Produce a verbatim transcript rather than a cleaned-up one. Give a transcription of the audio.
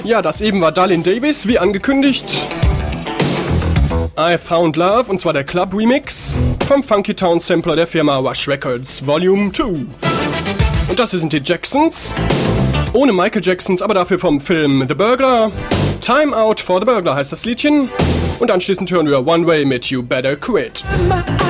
Ja, das eben war Darlene Davis, wie angekündigt. I Found Love, und zwar der Club Remix vom Funky Town Sampler der Firma Rush Records Volume zwei. Und das sind die Jacksons. Ohne Michael Jacksons, aber dafür vom Film The Burglar. Time Out for the Burglar heißt das Liedchen. Und anschließend hören wir One Way mit You Better Quit.